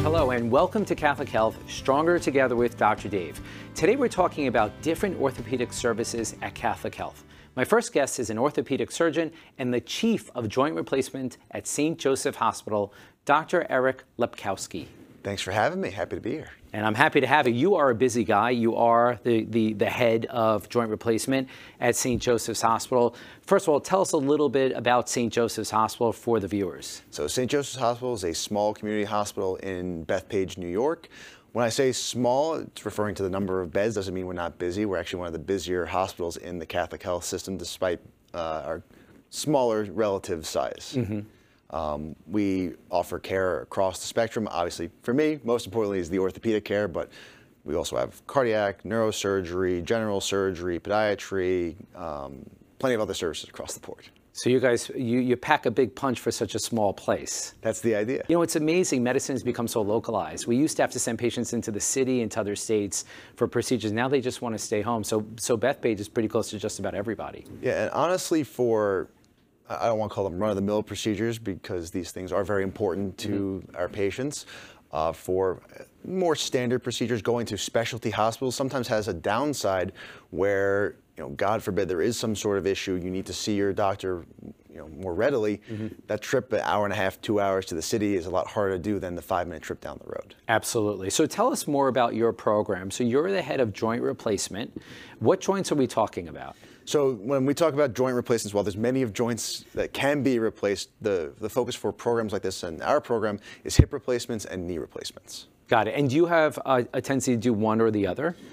Hello and welcome to Catholic Health, Stronger Together with Dr. Dave. Today we're talking about different orthopedic services at Catholic Health. My first guest is an orthopedic surgeon and the chief of joint replacement at St. Joseph Hospital, Dr. Eric Lepkowski. Thanks for having me. Happy to be here. And I'm happy to have you. You are a busy guy. You are the head of joint replacement at St. Joseph's Hospital. First of all, tell us a little bit about St. Joseph's Hospital for the viewers. So St. Joseph's Hospital is a small community hospital in Bethpage, New York. When I say small, it's referring to the number of beds. Doesn't mean we're not busy. We're actually one of the busier hospitals in the Catholic health system, despite our smaller relative size. We offer care across the spectrum. Obviously, for me, most importantly is the orthopedic care, but we also have cardiac, neurosurgery, general surgery, podiatry, plenty of other services across the board. So you guys, you pack a big punch for such a small place. That's the idea. You know, it's amazing. Medicine has become so localized. We used to have to send patients into the city, into other states for procedures. Now they just want to stay home. So Bethpage is pretty close to just about everybody. Yeah, and honestly, I don't want to call them run-of-the-mill procedures because these things are very important to our patients. For more standard procedures, going to specialty hospitals sometimes has a downside where, God forbid, there is some sort of issue, you need to see your doctor, more readily. That trip, an hour and a half, 2 hours to the city is a lot harder to do than the 5-minute trip down the road. Absolutely. So tell us more about your program. So you're the head of joint replacement. What joints are we talking about? So when we talk about joint replacements, while there's many of joints that can be replaced, the focus for programs like this and our program is hip replacements and knee replacements. Got it. And do you have a tendency to do one or the other?